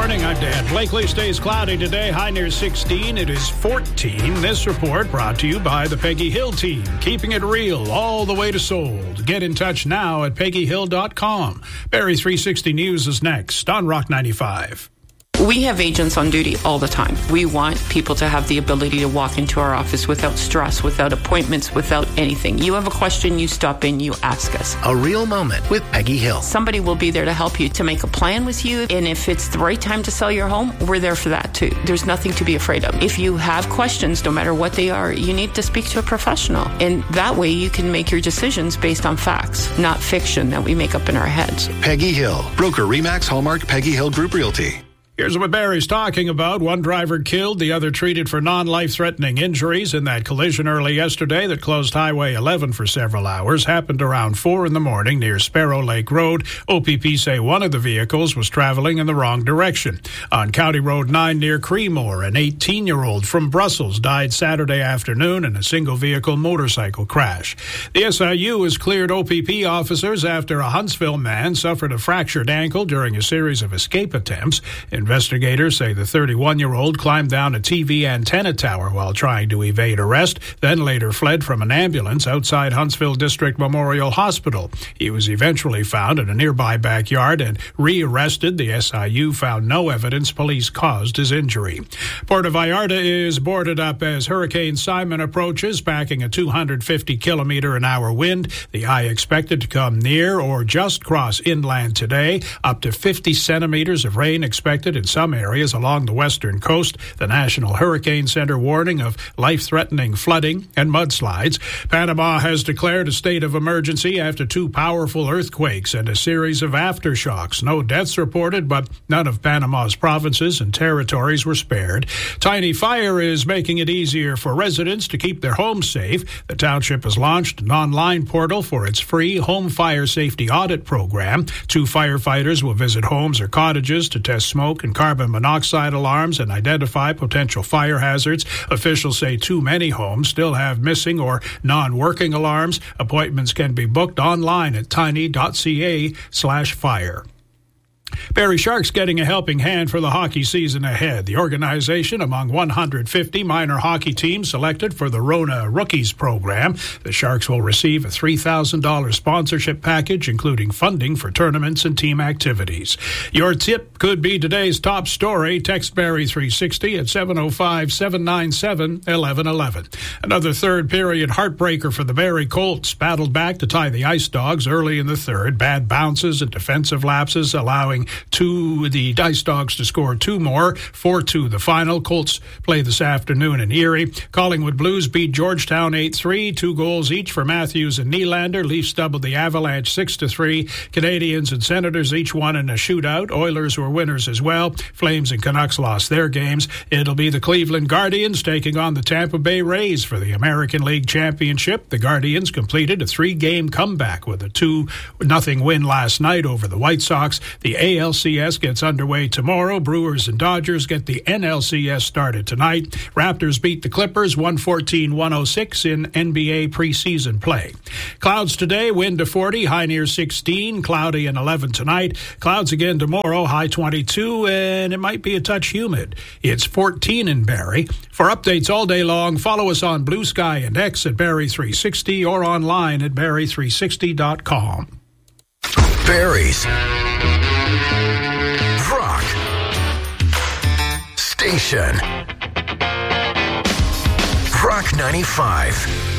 morning. I'm Dan Blakely. Stays cloudy today. High near 16. It is 14. This report brought to you by the Peggy Hill team. Keeping it real all the way to sold. Get in touch now at peggyhill.com. Barrie 360 News is next on Rock 95. We have agents on duty all the time. We want people to have the ability to walk into our office without stress, without appointments, without anything. You have a question, you stop in, you ask us. A real moment with Peggy Hill. Somebody will be there to help you, to make a plan with you. And if it's the right time to sell your home, we're there for that too. There's nothing to be afraid of. If you have questions, no matter what they are, you need to speak to a professional. And that way you can make your decisions based on facts, not fiction that we make up in our heads. Peggy Hill. Broker Remax Hallmark Peggy Hill Group Realty. Here's what Barrie's talking about. One driver killed, the other treated for non-life-threatening injuries in that collision early yesterday that closed Highway 11 for several hours. Happened around 4 in the morning near Sparrow Lake Road. OPP say one of the vehicles was traveling in the wrong direction. On County Road 9 near Creemore, an 18-year-old from Brussels died Saturday afternoon in a single-vehicle motorcycle crash. The SIU has cleared OPP officers after a Huntsville man suffered a fractured ankle during a series of escape attempts. Investigators say the 31-year-old climbed down a TV antenna tower while trying to evade arrest, then later fled from an ambulance outside Huntsville District Memorial Hospital. He was eventually found in a nearby backyard and rearrested. The SIU found no evidence police caused his injury. Puerto Vallarta is boarded up as Hurricane Simon approaches, packing a 250-kilometer-an-hour wind. The eye expected to come near or just cross inland today. Up to 50 centimeters of rain expected in some areas along the western coast. The National Hurricane Center warning of life-threatening flooding and mudslides. Panama has declared a state of emergency after 2 powerful earthquakes and a series of aftershocks. No deaths reported, but none of Panama's provinces and territories were spared. Tiny Fire is making it easier for residents to keep their homes safe. The township has launched an online portal for its free home fire safety audit program. 2 firefighters will visit homes or cottages to test smoke and carbon monoxide alarms and identify potential fire hazards. Officials say too many homes still have missing or non-working alarms. Appointments can be booked online at tiny.ca/fire. Barrie Sharks getting a helping hand for the hockey season ahead. The organization among 150 minor hockey teams selected for the Rona Rookies program. The Sharks will receive a $3,000 sponsorship package, including funding for tournaments and team activities. Your tip could be today's top story. Text Barrie 360 at 705-797-1111. Another third period heartbreaker for the Barrie Colts. Battled back to tie the Ice Dogs early in the third. Bad bounces and defensive lapses allowing the Ice Dogs to score 2 more. 4-2 the final. Colts play this afternoon in Erie. Collingwood Blues beat Georgetown 8-3. 2 goals each for Matthews and Nylander. Leafs doubled the Avalanche 6-3. Canadians and Senators each won in a shootout. Oilers were winners as well. Flames and Canucks lost their games. It'll be the Cleveland Guardians taking on the Tampa Bay Rays for the American League Championship. The Guardians completed a 3-game comeback with a 2-0 win last night over the White Sox. The ALCS gets underway tomorrow. Brewers and Dodgers get the NLCS started tonight. Raptors beat the Clippers 114-106 in NBA preseason play. Clouds today, wind to 40, high near 16, cloudy and 11 tonight. Clouds again tomorrow, high 22, and it might be a touch humid. It's 14 in Barrie. For updates all day long, follow us on Blue Sky and X at Barrie 360 or online at Barrie360.com. Barrie's Rock Station. Rock 95.